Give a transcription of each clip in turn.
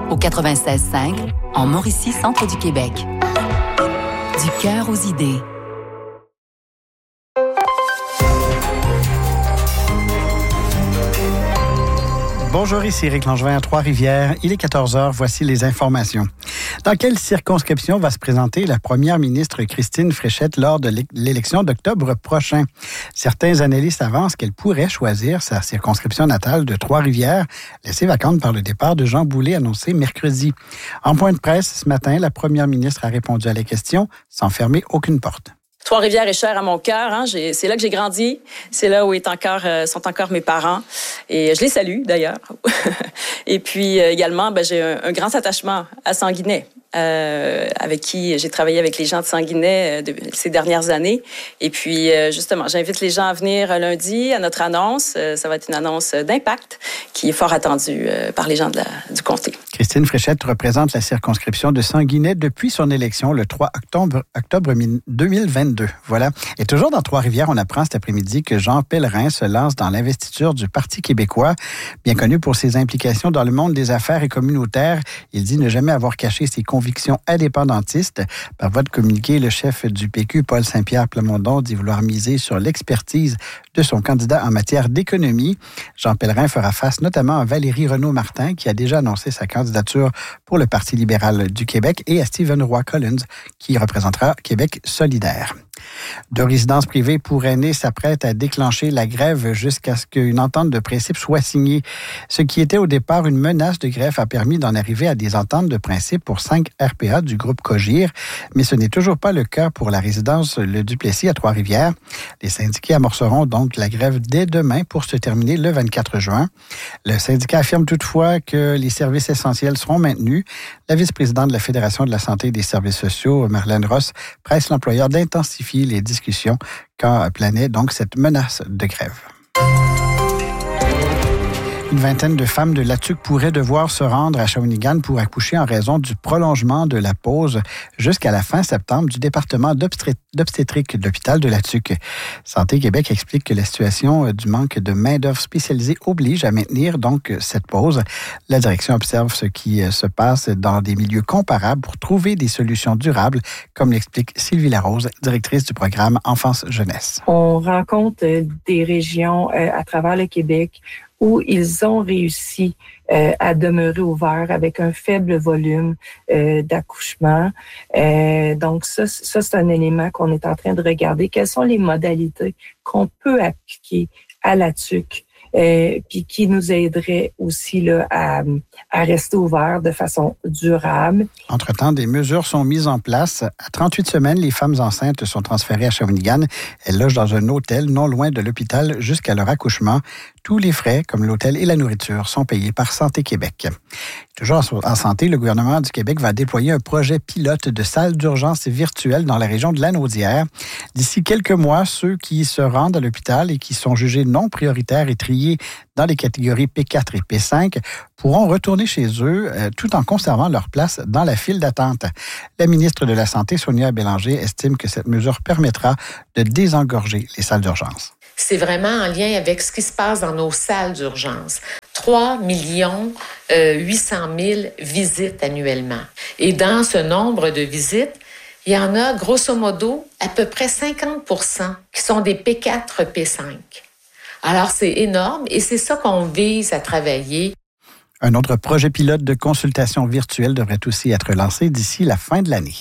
au 96.5, en Mauricie, centre du Québec. Du cœur aux idées. Bonjour, ici Éric Langevin à Trois-Rivières. Il est 14h, voici les informations. Dans quelle circonscription va se présenter la première ministre Christine Fréchette lors de l'élection d'octobre prochain? Certains analystes avancent qu'elle pourrait choisir sa circonscription natale de Trois-Rivières, laissée vacante par le départ de Jean Boulet annoncé mercredi. En point de presse, ce matin, la première ministre a répondu à la question sans fermer aucune porte. Trois-Rivières est chère à mon cœur. Hein. C'est là que j'ai grandi. C'est là où sont encore mes parents. Et je les salue, d'ailleurs. Et puis, également, j'ai un grand attachement à Sanguinet, avec qui j'ai travaillé avec les gens de Sanguinet ces dernières années. Et puis, justement, j'invite les gens à venir lundi à notre annonce. Ça va être une annonce d'impact qui est fort attendue par les gens du comté. Christine Fréchette représente la circonscription de Sanguinet depuis son élection le 3 octobre 2022. Voilà. Et toujours dans Trois-Rivières, on apprend cet après-midi que Jean Pellerin se lance dans l'investiture du Parti québécois. Bien connu pour ses implications dans le monde des affaires et communautaires, il dit ne jamais avoir caché ses convictions indépendantistes. Par voie de communiqué, le chef du PQ, Paul Saint-Pierre Plamondon, dit vouloir miser sur l'expertise de son candidat en matière d'économie. Jean Pellerin fera face notamment à Valérie Renaud-Martin, qui a déjà annoncé sa candidature pour le Parti libéral du Québec, et à Stephen Roy Collins, qui représentera Québec solidaire. Deux résidences privées pour aînés s'apprêtent à déclencher la grève jusqu'à ce qu'une entente de principe soit signée. Ce qui était au départ une menace de grève a permis d'en arriver à des ententes de principe pour 5 RPA du groupe Cogir, mais ce n'est toujours pas le cas pour la résidence Le Duplessis à Trois-Rivières. Les syndiqués amorceront donc la grève dès demain pour se terminer le 24 juin. Le syndicat affirme toutefois que les services essentiels seront maintenus. La vice-présidente de la Fédération de la santé et des services sociaux, Marlène Ross, presse l'employeur d'intensifier les discussions quand planait donc cette menace de grève. Une vingtaine de femmes de Latuc pourraient devoir se rendre à Shawinigan pour accoucher en raison du prolongement de la pause jusqu'à la fin septembre du département d'obstétrique de l'hôpital de Latuc. Santé Québec explique que la situation du manque de main-d'œuvre spécialisée oblige à maintenir donc cette pause. La direction observe ce qui se passe dans des milieux comparables pour trouver des solutions durables, comme l'explique Sylvie Larose, directrice du programme Enfance-Jeunesse. On rencontre des régions à travers le Québec où ils ont réussi à demeurer ouverts avec un faible volume d'accouchement. Donc ça, c'est un élément qu'on est en train de regarder. Quelles sont les modalités qu'on peut appliquer à la TUC puis qui nous aiderait aussi là, à rester ouverts de façon durable. Entre-temps, des mesures sont mises en place. À 38 semaines, les femmes enceintes sont transférées à Shawinigan. Elles logent dans un hôtel non loin de l'hôpital jusqu'à leur accouchement. Tous les frais, comme l'hôtel et la nourriture, sont payés par Santé Québec. Toujours en santé, le gouvernement du Québec va déployer un projet pilote de salle d'urgence virtuelle dans la région de Lanaudière. D'ici quelques mois, ceux qui se rendent à l'hôpital et qui sont jugés non prioritaires et triés dans les catégories P4 et P5 pourront retourner chez eux tout en conservant leur place dans la file d'attente. La ministre de la Santé, Sonia Bélanger, estime que cette mesure permettra de désengorger les salles d'urgence. C'est vraiment en lien avec ce qui se passe dans nos salles d'urgence. 3 800 000 visites annuellement. Et dans ce nombre de visites, il y en a grosso modo à peu près 50 % qui sont des P4, P5. Alors, c'est énorme et c'est ça qu'on vise à travailler. Un autre projet pilote de consultation virtuelle devrait aussi être lancé d'ici la fin de l'année.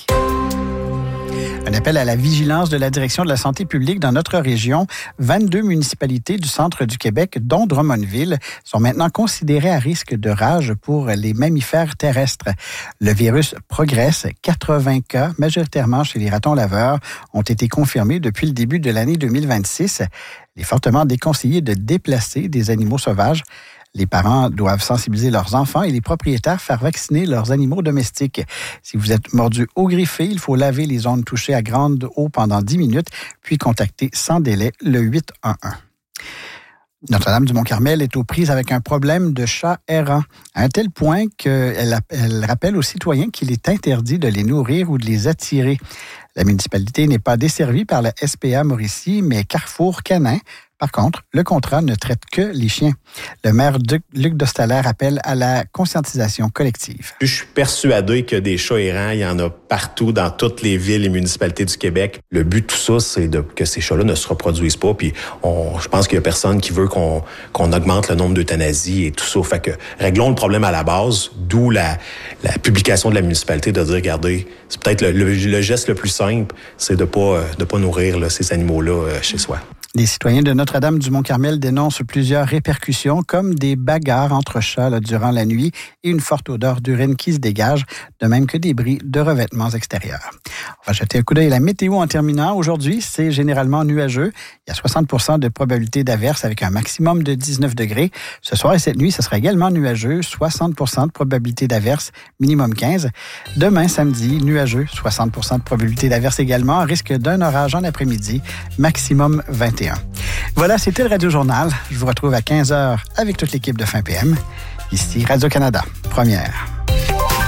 Un appel à la vigilance de la Direction de la santé publique dans notre région. 22 municipalités du centre du Québec, dont Drummondville, sont maintenant considérées à risque de rage pour les mammifères terrestres. Le virus progresse. 80 cas, majoritairement chez les ratons laveurs, ont été confirmés depuis le début de l'année 2026. Il est fortement déconseillé de déplacer des animaux sauvages. Les parents doivent sensibiliser leurs enfants et les propriétaires faire vacciner leurs animaux domestiques. Si vous êtes mordu ou griffé, il faut laver les zones touchées à grande eau pendant 10 minutes, puis contacter sans délai le 811. Notre-Dame-du-Mont-Carmel est aux prises avec un problème de chats errants, à un tel point qu'elle rappelle aux citoyens qu'il est interdit de les nourrir ou de les attirer. La municipalité n'est pas desservie par la SPA Mauricie, mais Carrefour Canin Par contre, le contrat ne traite que les chiens. Le maire Luc Dostaler appelle à la conscientisation collective. Je suis persuadé que des chats errants, il y en a partout dans toutes les villes et municipalités du Québec. Le but de tout ça, c'est que ces chats-là ne se reproduisent pas. Puis je pense qu'il y a personne qui veut qu'on augmente le nombre d'euthanasies et tout ça. Fait que réglons le problème à la base, d'où la publication de la municipalité de dire, regardez, c'est peut-être le geste le plus simple, c'est de pas nourrir là, ces animaux-là chez soi. Les citoyens de Notre-Dame-du-Mont-Carmel dénoncent plusieurs répercussions, comme des bagarres entre chats durant la nuit et une forte odeur d'urine qui se dégage, de même que des bris de revêtements extérieurs. On va jeter un coup d'œil à la météo en terminant. Aujourd'hui, c'est généralement nuageux. Il y a 60% de probabilité d'averse avec un maximum de 19 degrés. Ce soir et cette nuit, ce sera également nuageux. 60% de probabilité d'averse, minimum 15. Demain, samedi, nuageux. 60% de probabilité d'averse également. Risque d'un orage en après-midi, maximum 21. Voilà, c'était le Radio Journal. Je vous retrouve à 15h avec toute l'équipe de Fin PM. Ici Radio-Canada, première.